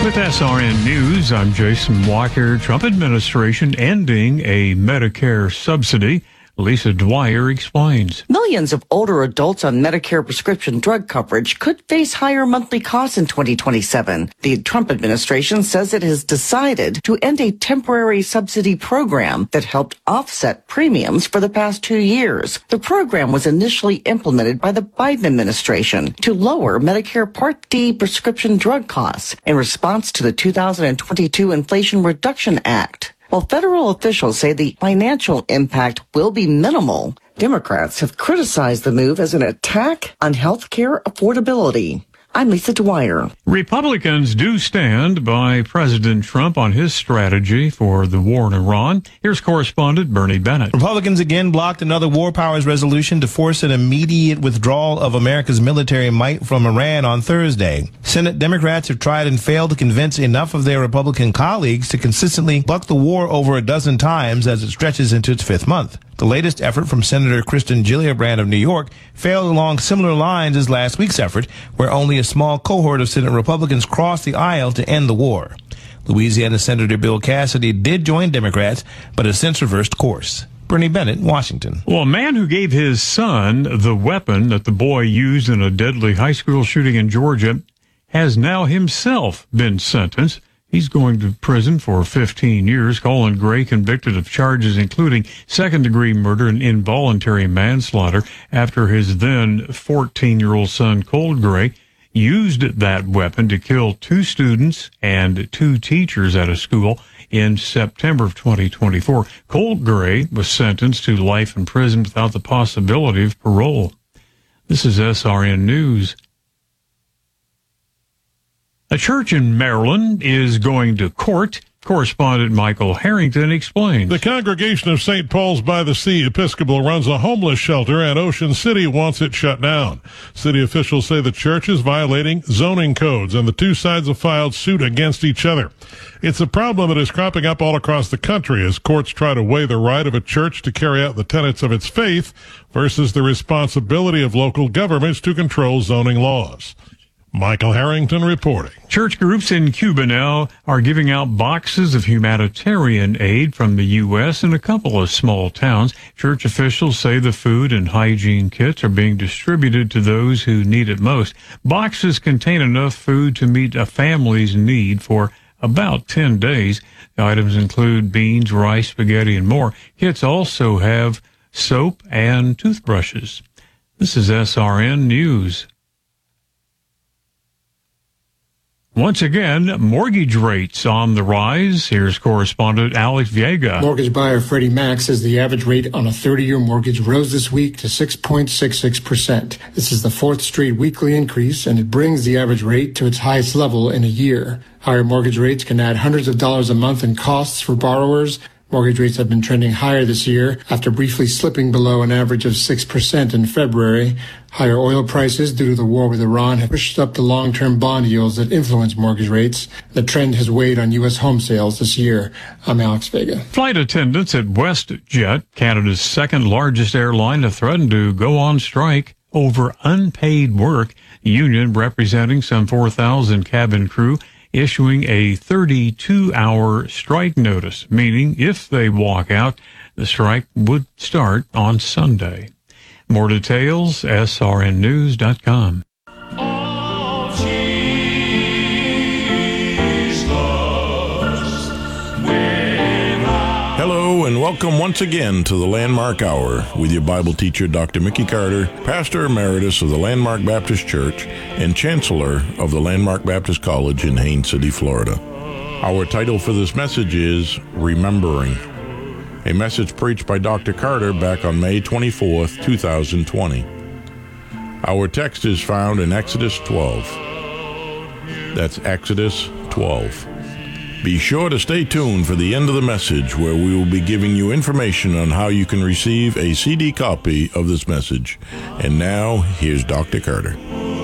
With SRN News, I'm Jason Walker. Trump administration ending a Medicare subsidy. Lisa Dwyer explains. Millions of older adults on Medicare prescription drug coverage could face higher monthly costs in 2027. The Trump administration says it has decided to end a temporary subsidy program that helped offset premiums for the past 2 years. The program was initially implemented by the Biden administration to lower Medicare Part D prescription drug costs in response to the 2022 Inflation Reduction Act. While federal officials say the financial impact will be minimal, Democrats have criticized the move as an attack on health care affordability. I'm Lisa Dwyer. Republicans do stand by President Trump on his strategy for the war in Iran. Here's correspondent Bernie Bennett. Republicans again blocked another war powers resolution to force an immediate withdrawal of America's military might from Iran on Thursday. Senate Democrats have tried and failed to convince enough of their Republican colleagues to consistently buck the war over a dozen times as it stretches into its fifth month. The latest effort from Senator Kristen Gillibrand of New York failed along similar lines as last week's effort, where only a small cohort of Senate Republicans crossed the aisle to end the war. Louisiana Senator Bill Cassidy did join Democrats, but has since reversed course. Bernie Bennett, Washington. Well, a man who gave his son the weapon that the boy used in a deadly high school shooting in Georgia has now himself been sentenced. He's going to prison for 15 years. Colin Gray convicted of charges including second-degree murder and involuntary manslaughter after his then 14-year-old son, Colt Gray, used that weapon to kill 2 students and 2 teachers at a school in September of 2024. Colt Gray was sentenced to life in prison without the possibility of parole. This is SRN News. A church in Maryland is going to court. Correspondent Michael Harrington explains. The Congregation of St. Paul's by the Sea Episcopal runs a homeless shelter, and Ocean City wants it shut down. City officials say the church is violating zoning codes, and the two sides have filed suit against each other. It's a problem that is cropping up all across the country as courts try to weigh the right of a church to carry out the tenets of its faith versus the responsibility of local governments to control zoning laws. Michael Harrington reporting. Church groups in Cuba now are giving out boxes of humanitarian aid from the U.S. in a couple of small towns. Church officials say the food and hygiene kits are being distributed to those who need it most. Boxes contain enough food to meet a family's need for about 10 days. The items include beans, rice, spaghetti, and more. Kits also have soap and toothbrushes. This is SRN News. Once again, mortgage rates on the rise. Here's correspondent Alex Viega. Mortgage buyer Freddie Mac says the average rate on a 30-year mortgage rose this week to 6.66%. This is the 4th straight weekly increase, and it brings the average rate to its highest level in a year. Higher mortgage rates can add hundreds of dollars a month in costs for borrowers. Mortgage rates have been trending higher this year after briefly slipping below an average of 6% in February. Higher oil prices due to the war with Iran have pushed up the long-term bond yields that influence mortgage rates. The trend has weighed on U.S. home sales this year. I'm Alex Vega. Flight attendants at WestJet, Canada's second largest airline, have threatened to go on strike over unpaid work. The union, representing some 4,000 cabin crew, issuing a 32-hour strike notice, meaning if they walk out, the strike would start on Sunday. More details, srnnews.com. Hello and welcome once again to the Landmark Hour with your Bible teacher, Dr. Mickey Carter, Pastor Emeritus of the Landmark Baptist Church and Chancellor of the Landmark Baptist College in Haines City, Florida. Our title for this message is Remembering, a message preached by Dr. Carter back on May 24th, 2020. Our text is found in Exodus 12. That's Exodus 12. Be sure to stay tuned for the end of the message where we will be giving you information on how you can receive a CD copy of this message. And now, here's Dr. Carter.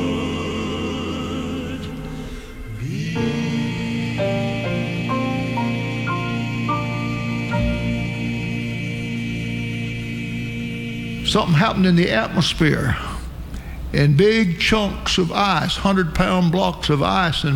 Something happened in the atmosphere, and big chunks of ice, 100-pound blocks of ice and